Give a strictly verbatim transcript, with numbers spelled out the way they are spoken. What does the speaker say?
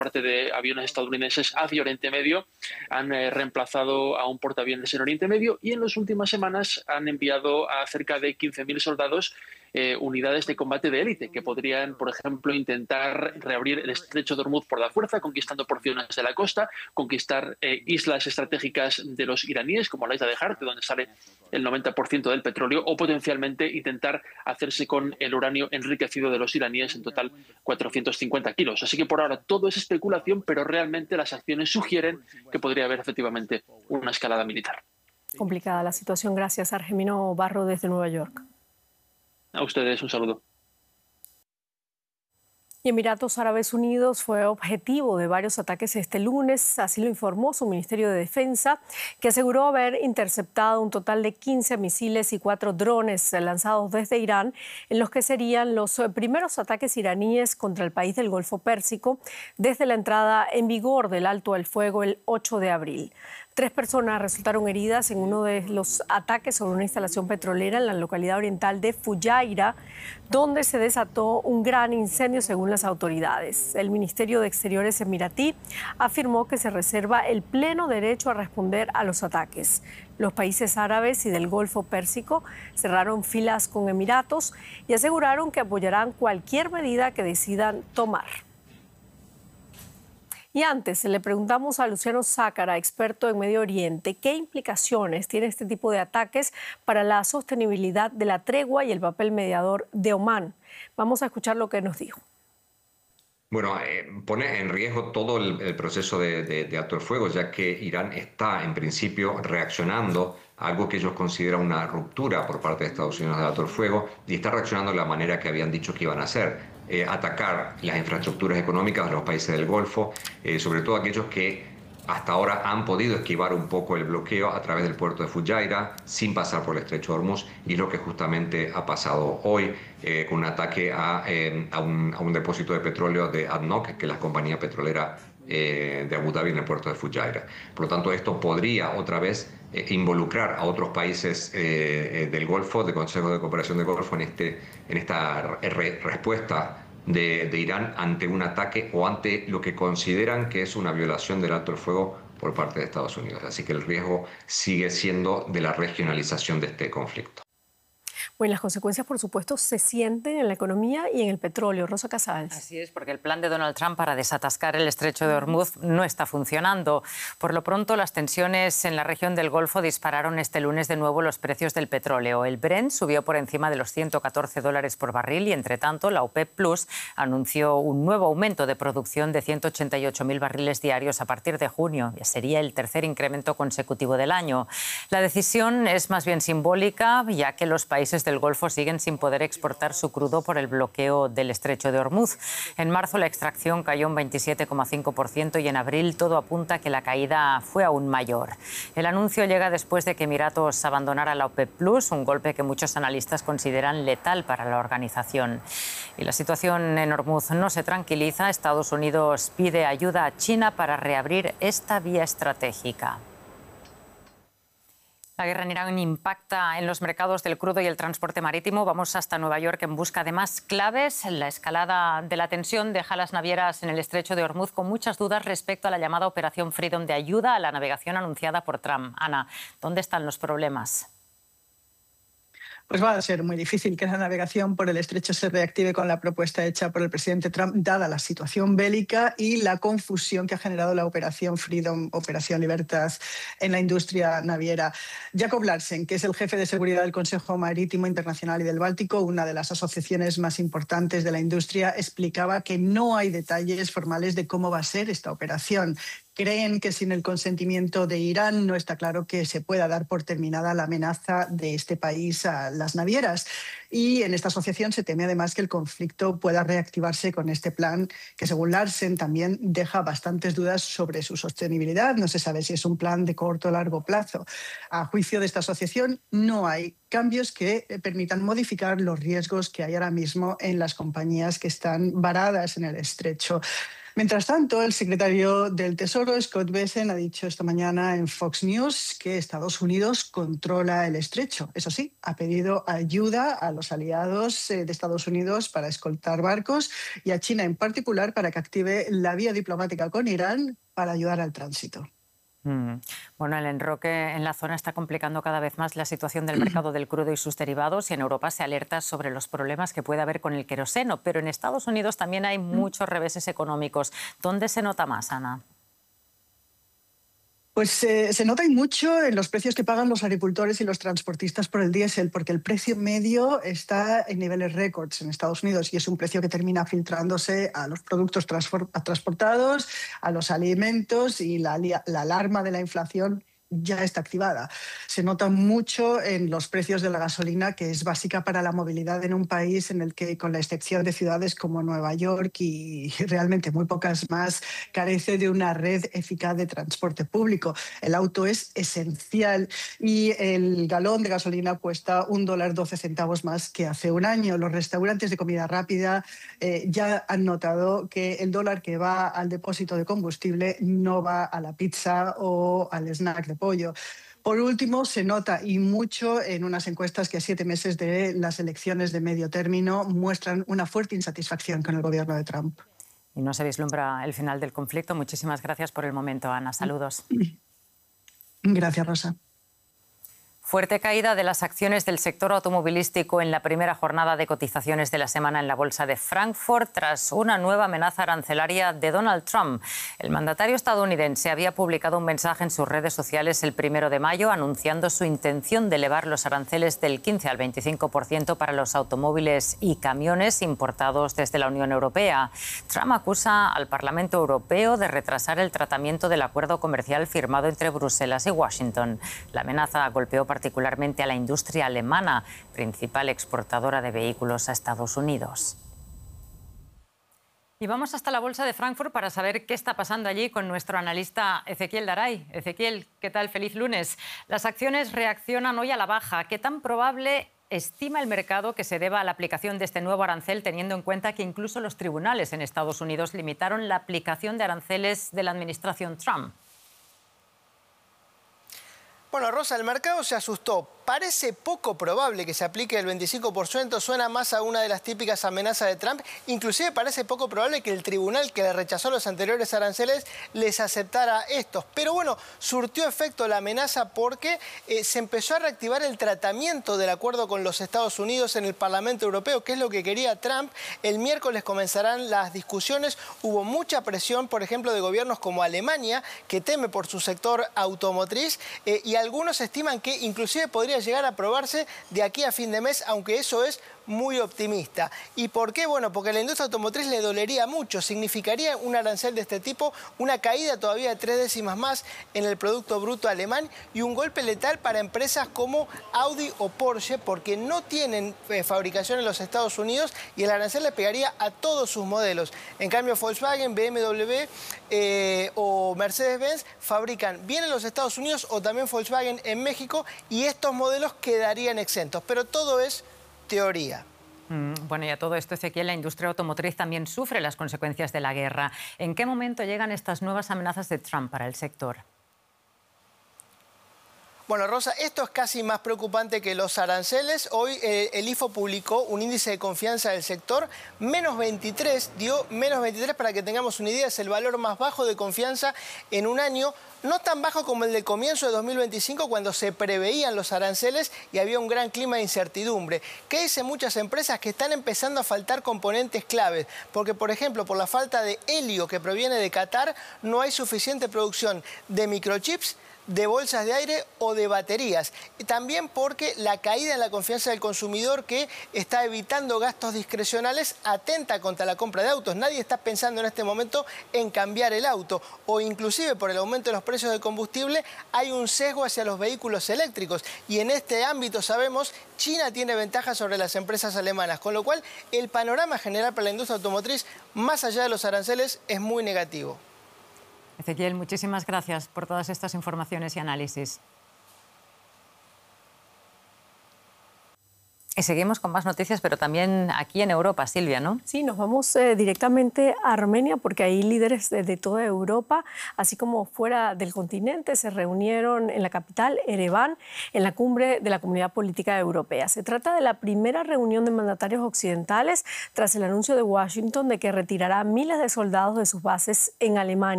parte de aviones estadounidenses hacia Oriente Medio, han eh, reemplazado a un portaaviones en Oriente Medio y en las últimas semanas han enviado a cerca de quince mil soldados eh, unidades de combate de élite que podrían, por ejemplo, intentar reabrir el estrecho de Hormuz por la fuerza, conquistando porciones de la costa, conquistar eh, islas estratégicas de los iraníes, como la isla de Hart, de donde sale el noventa por ciento del petróleo, o potencialmente intentar hacerse con el uranio enriquecido de los iraníes, en total cuatrocientos cincuenta kilos. Así que por ahora todo es especulación, pero realmente las acciones sugieren que podría haber efectivamente una escalada militar. Complicada la situación. Gracias, Argemino Barro, desde Nueva York. A ustedes un saludo. Y Emiratos Árabes Unidos fue objetivo de varios ataques este lunes, así lo informó su Ministerio de Defensa, que aseguró haber interceptado un total de quince misiles y cuatro drones lanzados desde Irán, en los que serían los primeros ataques iraníes contra el país del Golfo Pérsico desde la entrada en vigor del alto al fuego el ocho de abril. Tres personas resultaron heridas en uno de los ataques sobre una instalación petrolera en la localidad oriental de Fujairah, donde se desató un gran incendio según las autoridades. El Ministerio de Exteriores emiratí afirmó que se reserva el pleno derecho a responder a los ataques. Los países árabes y del Golfo Pérsico cerraron filas con Emiratos y aseguraron que apoyarán cualquier medida que decidan tomar. Y antes le preguntamos a Luciano Zácara, experto en Medio Oriente, qué implicaciones tiene este tipo de ataques para la sostenibilidad de la tregua y el papel mediador de Omán. Vamos a escuchar lo que nos dijo. Bueno, eh, pone en riesgo todo el, el proceso de, de, de alto el fuego, ya que Irán está en principio reaccionando a algo que ellos consideran una ruptura por parte de Estados Unidos del alto el fuego, y está reaccionando de la manera que habían dicho que iban a hacer. Eh, atacar las infraestructuras económicas de los países del Golfo, eh, sobre todo aquellos que hasta ahora han podido esquivar un poco el bloqueo a través del puerto de Fujairah sin pasar por el estrecho de Hormuz, y lo que justamente ha pasado hoy eh, con un ataque a, eh, a, un, a un depósito de petróleo de A D N O C, que es la compañía petrolera eh, de Abu Dhabi en el puerto de Fujairah. Por lo tanto, esto podría otra vez eh, involucrar a otros países eh, del Golfo, de Consejo de Cooperación del Golfo, en, este, en esta re respuesta De, de Irán ante un ataque o ante lo que consideran que es una violación del alto el fuego por parte de Estados Unidos. Así que el riesgo sigue siendo de la regionalización de este conflicto. Bueno, las consecuencias, por supuesto, se sienten en la economía y en el petróleo. Rosa Casals. Así es, porque el plan de Donald Trump para desatascar el estrecho de Hormuz no está funcionando. Por lo pronto, las tensiones en la región del Golfo dispararon este lunes de nuevo los precios del petróleo. El Brent subió por encima de los ciento catorce dólares por barril y, entre tanto, la OPEP Plus anunció un nuevo aumento de producción de ciento ochenta y ocho mil barriles diarios a partir de junio. Sería el tercer incremento consecutivo del año. La decisión es más bien simbólica, ya que los países del Golfo siguen sin poder exportar su crudo por el bloqueo del estrecho de Hormuz. En marzo la extracción cayó un veintisiete coma cinco por ciento y en abril todo apunta a que la caída fue aún mayor. El anuncio llega después de que Emiratos abandonara la OPEP Plus, un golpe que muchos analistas consideran letal para la organización. Y la situación en Hormuz no se tranquiliza. Estados Unidos pide ayuda a China para reabrir esta vía estratégica. La guerra en Irán impacta en los mercados del crudo y el transporte marítimo. Vamos hasta Nueva York en busca de más claves. La escalada de la tensión deja a las navieras en el estrecho de Hormuz con muchas dudas respecto a la llamada Operación Freedom de ayuda a la navegación anunciada por Trump. Ana, ¿dónde están los problemas? Pues va a ser muy difícil que la navegación por el estrecho se reactive con la propuesta hecha por el presidente Trump, dada la situación bélica y la confusión que ha generado la Operación Freedom, Operación Libertad, en la industria naviera. Jacob Larsen, que es el jefe de seguridad del Consejo Marítimo Internacional y del Báltico, una de las asociaciones más importantes de la industria, explicaba que no hay detalles formales de cómo va a ser esta operación. Creen que sin el consentimiento de Irán no está claro que se pueda dar por terminada la amenaza de este país a las navieras. Y en esta asociación se teme además que el conflicto pueda reactivarse con este plan, que según Larsen también deja bastantes dudas sobre su sostenibilidad. No se sabe si es un plan de corto o largo plazo. A juicio de esta asociación, no hay cambios que permitan modificar los riesgos que hay ahora mismo en las compañías que están varadas en el estrecho. Mientras tanto, el secretario del Tesoro, Scott Bessent, ha dicho esta mañana en Fox News que Estados Unidos controla el estrecho. Eso sí, ha pedido ayuda a los aliados de Estados Unidos para escoltar barcos y a China en particular para que active la vía diplomática con Irán para ayudar al tránsito. Mm. Bueno, el enroque en la zona está complicando cada vez más la situación del mercado del crudo y sus derivados, y en Europa se alerta sobre los problemas que puede haber con el queroseno. Pero en Estados Unidos también hay muchos reveses económicos. ¿Dónde se nota más, Ana? Pues eh, se nota y mucho en los precios que pagan los agricultores y los transportistas por el diésel, porque el precio medio está en niveles récords en Estados Unidos y es un precio que termina filtrándose a los productos transportados, a los alimentos, y la, la alarma de la inflación ya está activada. Se nota mucho en los precios de la gasolina, que es básica para la movilidad en un país en el que, con la excepción de ciudades como Nueva York y realmente muy pocas más, carece de una red eficaz de transporte público. El auto es esencial y el galón de gasolina cuesta un dólar doce centavos más que hace un año. Los restaurantes de comida rápida eh, ya han notado que el dólar que va al depósito de combustible no va a la pizza o al snack de pollo. Por último, se nota y mucho en unas encuestas que a siete meses de las elecciones de medio término muestran una fuerte insatisfacción con el gobierno de Trump. Y no se vislumbra el final del conflicto. Muchísimas gracias por el momento, Ana. Saludos. Gracias, Rosa. Fuerte caída de las acciones del sector automovilístico en la primera jornada de cotizaciones de la semana en la bolsa de Frankfurt tras una nueva amenaza arancelaria de Donald Trump. El mandatario estadounidense había publicado un mensaje en sus redes sociales el primero de mayo anunciando su intención de elevar los aranceles del quince al veinticinco por ciento para los automóviles y camiones importados desde la Unión Europea. Trump acusa al Parlamento Europeo de retrasar el tratamiento del acuerdo comercial firmado entre Bruselas y Washington. La amenaza golpeó particularmente a la industria alemana, principal exportadora de vehículos a Estados Unidos. Y vamos hasta la bolsa de Frankfurt para saber qué está pasando allí con nuestro analista Ezequiel Daray. Ezequiel, ¿qué tal? Feliz lunes. Las acciones reaccionan hoy a la baja. ¿Qué tan probable estima el mercado que se deba a la aplicación de este nuevo arancel, teniendo en cuenta que incluso los tribunales en Estados Unidos limitaron la aplicación de aranceles de la administración Trump? Bueno, Rosa, el mercado se asustó. Parece poco probable que se aplique el veinticinco por ciento, suena más a una de las típicas amenazas de Trump. Inclusive parece poco probable que el tribunal que le rechazó los anteriores aranceles les aceptara estos. Pero bueno, surtió efecto la amenaza porque eh, se empezó a reactivar el tratamiento del acuerdo con los Estados Unidos en el Parlamento Europeo, que es lo que quería Trump. El miércoles comenzarán las discusiones. Hubo mucha presión, por ejemplo, de gobiernos como Alemania, que teme por su sector automotriz, eh, y algunos estiman que inclusive podría llegar a aprobarse de aquí a fin de mes, aunque eso es muy optimista. ¿Y por qué? Bueno, porque a la industria automotriz le dolería mucho. Significaría un arancel de este tipo, una caída todavía de tres décimas más en el Producto Bruto alemán y un golpe letal para empresas como Audi o Porsche, porque no tienen eh, fabricación en los Estados Unidos y el arancel le pegaría a todos sus modelos. En cambio, Volkswagen, B M W eh, o Mercedes-Benz fabrican bien en los Estados Unidos o también Volkswagen en México, y estos modelos quedarían exentos. Pero todo es teoría. Bueno, y a todo esto, Ezequiel, la industria automotriz también sufre las consecuencias de la guerra. ¿En qué momento llegan estas nuevas amenazas de Trump para el sector? Bueno, Rosa, esto es casi más preocupante que los aranceles. Hoy eh, el I F O publicó un índice de confianza del sector, menos veintitrés, dio menos veintitrés, para que tengamos una idea, es el valor más bajo de confianza en un año. No tan bajo como el del comienzo de dos mil veinticinco, cuando se preveían los aranceles y había un gran clima de incertidumbre. ¿Qué dicen muchas empresas? Que están empezando a faltar componentes claves, porque, por ejemplo, por la falta de helio que proviene de Qatar, no hay suficiente producción de microchips, de bolsas de aire o de baterías. Y también porque la caída en la confianza del consumidor, que está evitando gastos discrecionales, atenta contra la compra de autos. Nadie está pensando en este momento en cambiar el auto, o inclusive por el aumento de los precios del combustible hay un sesgo hacia los vehículos eléctricos, y en este ámbito, sabemos, China tiene ventaja sobre las empresas alemanas, con lo cual el panorama general para la industria automotriz, más allá de los aranceles, es muy negativo. Ezequiel, muchísimas gracias por todas estas informaciones y análisis. Y seguimos con más noticias, pero también aquí en Europa, Silvia, ¿no? Sí, nos vamos eh, directamente a Armenia porque ahí líderes de, de toda Europa, así como fuera del continente, se reunieron en la capital, Ereván, en la cumbre de la Comunidad Política Europea. Se trata de la primera reunión de mandatarios occidentales tras el anuncio de Washington de que retirará miles de soldados de sus bases en Alemania.